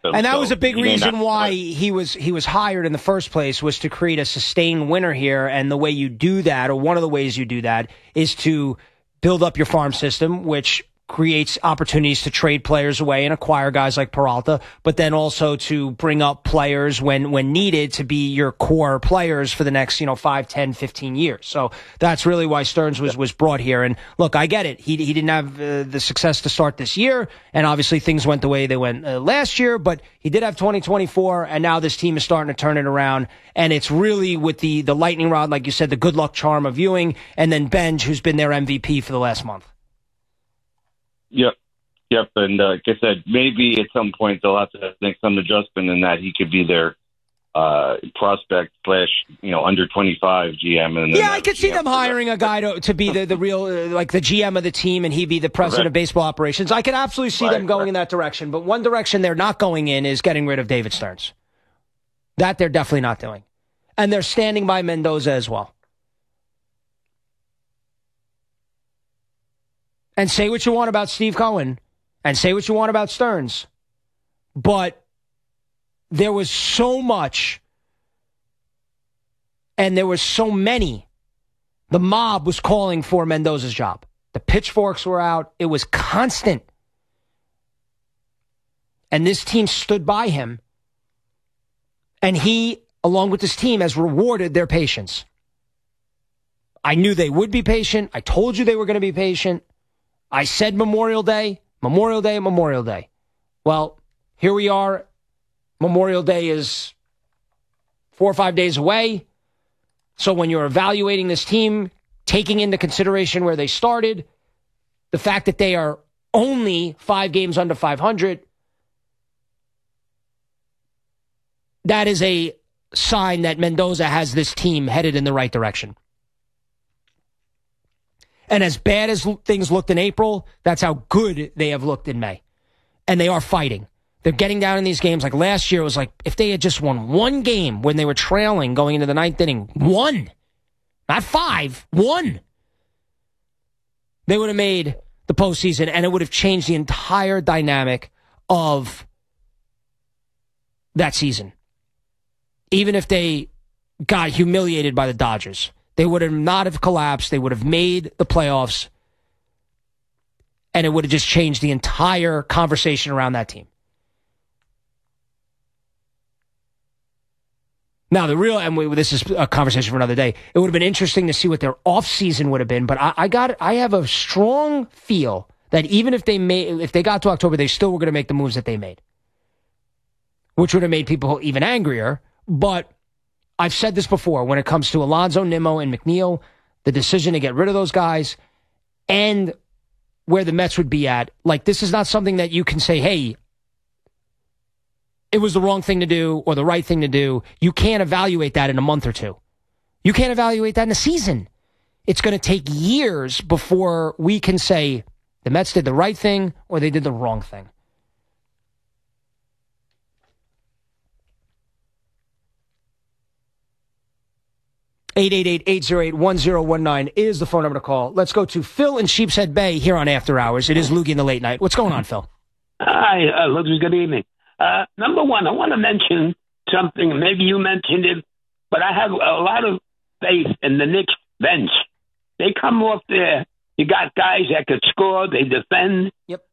him. And that so was a big he may reason not- why he was hired in the first place, was to create a sustained winner here. And the way you do that, or one of the ways you do that, is to build up your farm system, which creates opportunities to trade players away and acquire guys like Peralta, but then also to bring up players when needed to be your core players for the next, 5, 10, 15 years. So that's really why Stearns was brought here. And look, I get it. He didn't have the success to start this year, and obviously things went the way they went last year, but he did have 2024, and now this team is starting to turn it around. And it's really with the lightning rod, like you said, the good luck charm of Ewing, and then Benj, who's been their MVP for the last month. Yep. And like I said, maybe at some point they'll have to make some adjustment in that he could be their prospect / under 25 GM. And I could see them hiring a guy to be the real, like the GM of the team, and he be the president of baseball operations. I could absolutely see them going in that direction. But one direction they're not going in is getting rid of David Stearns. That they're definitely not doing. And they're standing by Mendoza as well. And say what you want about Steve Cohen, and say what you want about Stearns, but there was so much, and there was so many. The mob was calling for Mendoza's job. The pitchforks were out. It was constant. And this team stood by him, and he, along with this team, has rewarded their patience. I knew they would be patient. I told you they were going to be patient. I said Memorial Day. Well, here we are. Memorial Day is 4 or 5 days away. So when you're evaluating this team, taking into consideration where they started, the fact that they are only 5 games under 500, that is a sign that Mendoza has this team headed in the right direction. And as bad as things looked in April, that's how good they have looked in May. And they are fighting. They're getting down in these games. Like last year, it was like if they had just won one game when they were trailing going into the ninth inning. One. Not 5. 1. They would have made the postseason, and it would have changed the entire dynamic of that season. Even if they got humiliated by the Dodgers, they would have not have collapsed. They would have made the playoffs, and it would have just changed the entire conversation around that team. Now, this is a conversation for another day. It would have been interesting to see what their offseason would have been, but I have a strong feel that even if they got to October, they still were going to make the moves that they made, which would have made people even angrier. But I've said this before, when it comes to Alonso, Nimmo, and McNeil, the decision to get rid of those guys and where the Mets would be at, like, this is not something that you can say, hey, it was the wrong thing to do or the right thing to do. You can't evaluate that in a month or two. You can't evaluate that in a season. It's going to take years before we can say the Mets did the right thing or they did the wrong thing. 888-808-1019 is the phone number to call. Let's go to Phil in Sheepshead Bay here on After Hours. It is Loogie in the Late Night. What's going on, Phil? Hi, Loogie. Good evening. Number one, I want to mention something. Maybe you mentioned it, but I have a lot of faith in the Knicks bench. They come off there. You got guys that could score. They defend. Yep.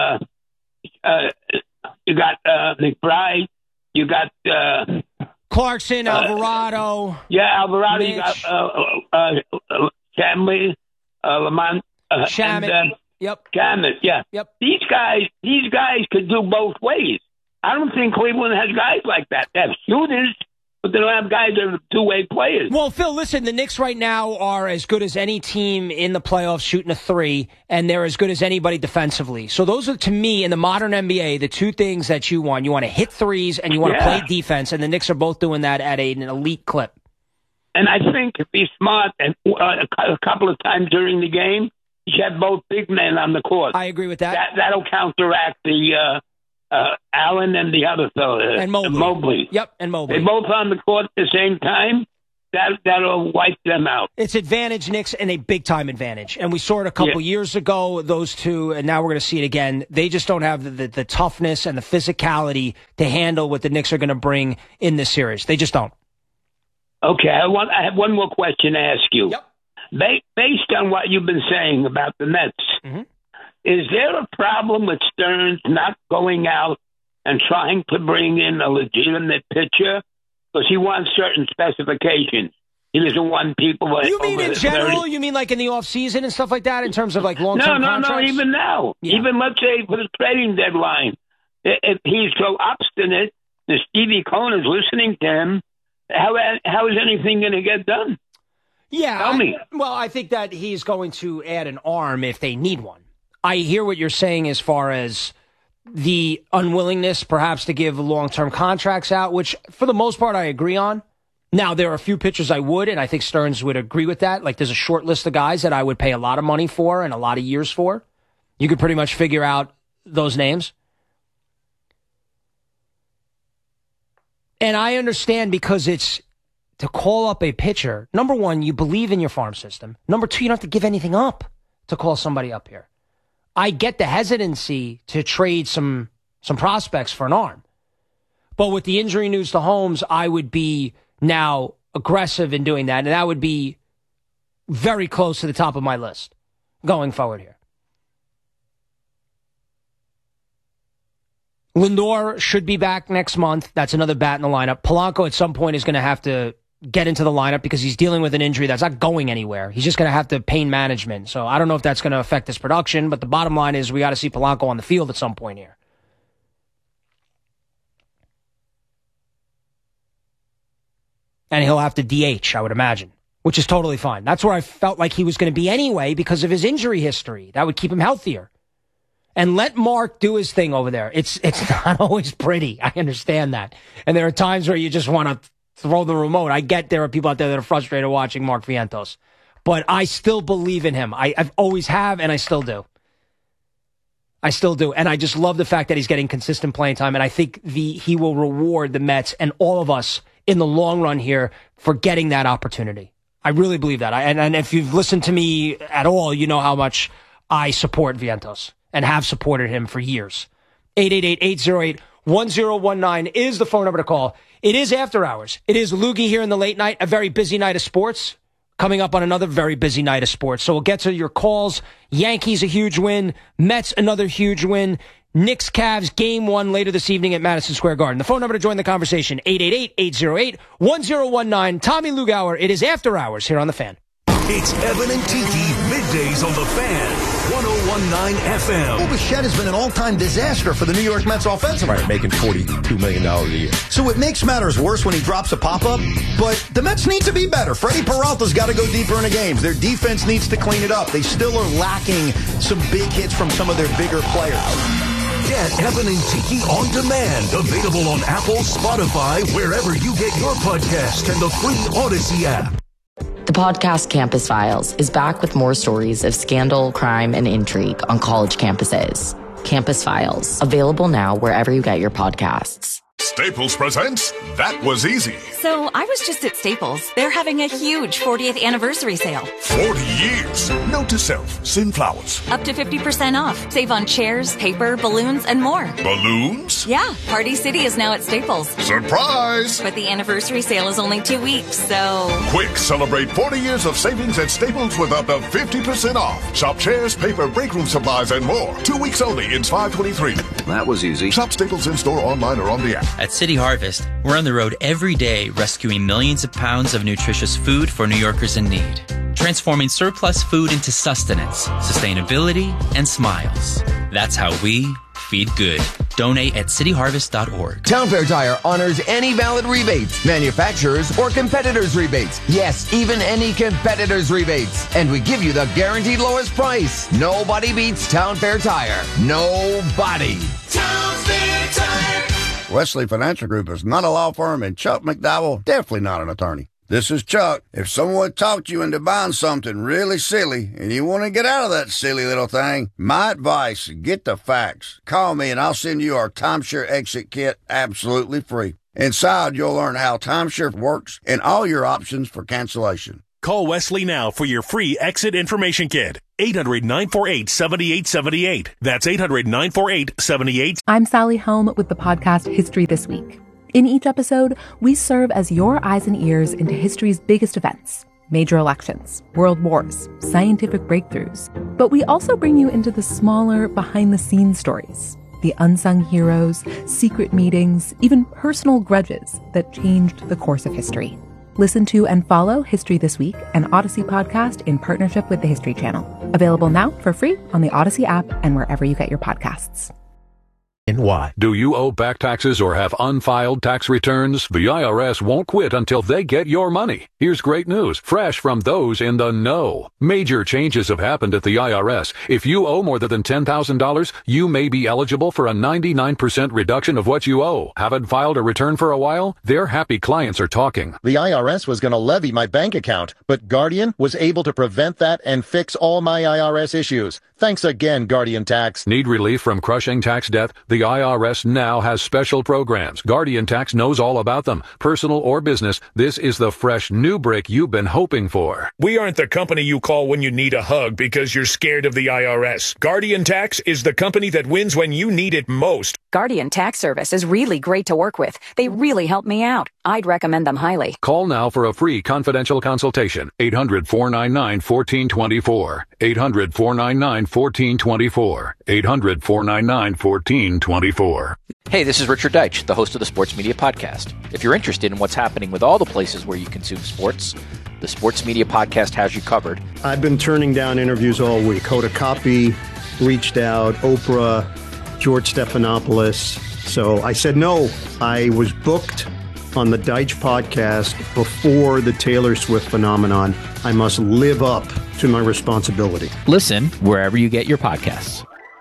You got McBride. You got Clarkson, Alvarado. Yeah, Alvarado. Mitch. You got Shamley, Lamont. Shamet. Yep. Shamet, yeah. Yep. These guys could do both ways. I don't think Cleveland has guys like that. They have shooters, but they don't have guys that are two-way players. Well, Phil, listen, the Knicks right now are as good as any team in the playoffs shooting a three, and they're as good as anybody defensively. So those are, to me, in the modern NBA, the two things that you want. You want to hit threes, and you want to play defense, and the Knicks are both doing that at an elite clip. And I think if he's smart, and a couple of times during the game, you should have both big men on the court. I agree with that. That'll counteract the Allen and the other fellow. And Mobley. Mobley. Yep, and Mobley. They're both on the court at the same time. that'll wipe them out. It's advantage Knicks and a big-time advantage. And we saw it a couple years ago, those two, and now we're going to see it again. They just don't have the toughness and the physicality to handle what the Knicks are going to bring in this series. They just don't. Okay, I have one more question to ask you. Yep. Based on what you've been saying about the Mets, is there a problem with Stearns not going out and trying to bring in a legitimate pitcher? Because he wants certain specifications. He doesn't want people. You mean in general? 30. You mean like in the off season and stuff like that? In terms of like long-term contracts? No. Even now, even let's say for the trading deadline, if he's so obstinate, and Stevie Cohen is listening to him, how is anything going to get done? Yeah, tell me. I think that he's going to add an arm if they need one. I hear what you're saying as far as the unwillingness perhaps to give long-term contracts out, which for the most part I agree on. Now, there are a few pitchers I would, and I think Stearns would agree with that. Like there's a short list of guys that I would pay a lot of money for and a lot of years for. You could pretty much figure out those names. And I understand because it's to call up a pitcher. Number one, you believe in your farm system. Number two, you don't have to give anything up to call somebody up here. I get the hesitancy to trade some prospects for an arm. But with the injury news to Holmes, I would be now aggressive in doing that. And that would be very close to the top of my list going forward here. Lindor should be back next month. That's another bat in the lineup. Polanco at some point is going to have to get into the lineup because he's dealing with an injury that's not going anywhere. He's just going to have to pain management. So I don't know if that's going to affect his production, but the bottom line is we got to see Polanco on the field at some point here. And he'll have to DH, I would imagine, which is totally fine. That's where I felt like he was going to be anyway because of his injury history. That would keep him healthier. And let Mark do his thing over there. It's not always pretty. I understand that. And there are times where you just want to throw the remote. I get there are people out there that are frustrated watching Mark Vientos. But I still believe in him. I've always have, and I still do. I still do. And I just love the fact that he's getting consistent playing time. And I think he will reward the Mets and all of us in the long run here for getting that opportunity. I really believe that. And if you've listened to me at all, you know how much I support Vientos and have supported him for years. 888-808-1019 is the phone number to call. It is after hours. It is Loogie here in the late night, a very busy night of sports. Coming up on another very busy night of sports. So we'll get to your calls. Yankees, a huge win. Mets, another huge win. Knicks, Cavs, game one later this evening at Madison Square Garden. The phone number to join the conversation, 888-808-1019. Tommy Lugauer, it is after hours here on The Fan. It's Evan and Tiki, middays on The Fan, 101.9 FM. Bo Bichette has been an all-time disaster for the New York Mets offensive. Right, making $42 million a year. So it makes matters worse when he drops a pop-up, but the Mets need to be better. Freddie Peralta's got to go deeper into games. Their defense needs to clean it up. They still are lacking some big hits from some of their bigger players. Get Evan and Tiki on demand. Available on Apple, Spotify, wherever you get your podcast, and the free Odyssey app. The podcast Campus Files is back with more stories of scandal, crime, and intrigue on college campuses. Campus Files, available now wherever you get your podcasts. Staples presents That Was Easy. So I was just at Staples. They're having a huge 40th anniversary sale. 40 years. Note to self, send flowers. Up to 50% off. Save on chairs, paper, balloons, and more. Balloons? Yeah, Party City is now at Staples. Surprise! But the anniversary sale is only 2 weeks, so... Quick, celebrate 40 years of savings at Staples with up to 50% off. Shop chairs, paper, break room supplies, and more. 2 weeks only. It's $5.23. That was easy. Shop Staples in-store, online, or on the app. At City Harvest, we're on the road every day rescuing millions of pounds of nutritious food for New Yorkers in need. Transforming surplus food into sustenance, sustainability, and smiles. That's how we feed good. Donate at cityharvest.org. Town Fair Tire honors any valid rebates, manufacturers or competitors' rebates. Yes, even any competitors' rebates. And we give you the guaranteed lowest price. Nobody beats Town Fair Tire. Nobody. Town Fair Tire. Wesley Financial Group is not a law firm, and Chuck McDowell, definitely not an attorney. This is Chuck. If someone talked you into buying something really silly and you want to get out of that silly little thing, my advice, get the facts. Call me and I'll send you our timeshare exit kit absolutely free. Inside, you'll learn how timeshare works and all your options for cancellation. Call Wesley now for your free exit information kit. 800-948-7878. That's 800-948-7878. I'm Sally Helm with the podcast History This Week. In each episode, we serve as your eyes and ears into history's biggest events. Major elections, world wars, scientific breakthroughs. But we also bring you into the smaller, behind-the-scenes stories. The unsung heroes, secret meetings, even personal grudges that changed the course of history. Listen to and follow History This Week, an Odyssey podcast in partnership with the History Channel. Available now for free on the Odyssey app and wherever you get your podcasts. Why? Do you owe back taxes or have unfiled tax returns? The IRS won't quit until they get your money. Here's great news, fresh from those in the know. Major changes have happened at the IRS. If you owe more than $10,000, you may be eligible for a 99% reduction of what you owe. Haven't filed a return for a while? Their happy clients are talking. The IRS was going to levy my bank account, but Guardian was able to prevent that and fix all my IRS issues. Thanks again, Guardian Tax. Need relief from crushing tax debt? The IRS now has special programs. Guardian Tax knows all about them. Personal or business, this is the fresh new break you've been hoping for. We aren't the company you call when you need a hug because you're scared of the IRS. Guardian Tax is the company that wins when you need it most. Guardian Tax Service is really great to work with. They really help me out. I'd recommend them highly. Call now for a free confidential consultation. 800-499-1424. 800-499-1424. 800-499-1424. Hey, this is Richard Deitch, the host of the Sports Media Podcast. If you're interested in what's happening with all the places where you consume sports, the Sports Media Podcast has you covered. I've been turning down interviews all week. Hoda Kotb reached out, Oprah, George Stephanopoulos. So I said no. I was booked on the Deitch podcast before the Taylor Swift phenomenon. I must live up to my responsibility. Listen wherever you get your podcasts.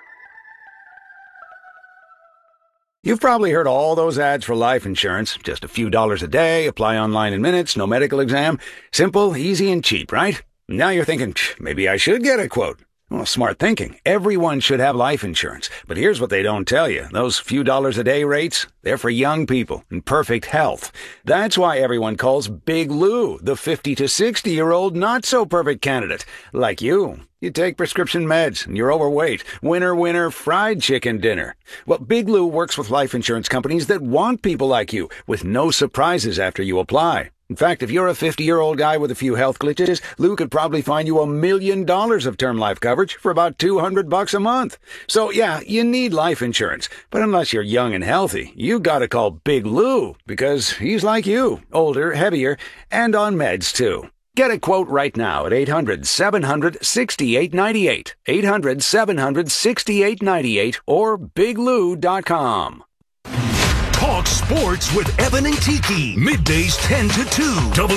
You've probably heard all those ads for life insurance. Just a few dollars a day, apply online in minutes, no medical exam. Simple, easy, and cheap, right? Now you're thinking, maybe I should get a quote. Well, smart thinking. Everyone should have life insurance. But here's what they don't tell you. Those few dollars a day rates, they're for young people in perfect health. That's why everyone calls Big Lou the 50 to 60-year-old not-so-perfect candidate. Like you. You take prescription meds, and you're overweight. Winner, fried chicken dinner. Well, Big Lou works with life insurance companies that want people like you, with no surprises after you apply. In fact, if you're a 50-year-old guy with a few health glitches, Lou could probably find you $1 million of term life coverage for about $200 a month. So yeah, you need life insurance. But unless you're young and healthy, you gotta call Big Lou, because he's like you, older, heavier, and on meds too. Get a quote right now at 800-700-6898, 800-700-6898, or biglou.com. Talk sports with Evan and Tiki. Middays 10 to 2.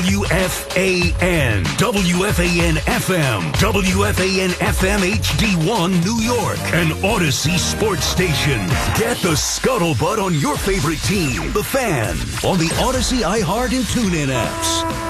WFAN. WFAN FM. WFAN FM HD1 New York. An Odyssey sports station. Get the scuttlebutt on your favorite team, the Fan, on the Odyssey, iHeart, and TuneIn apps.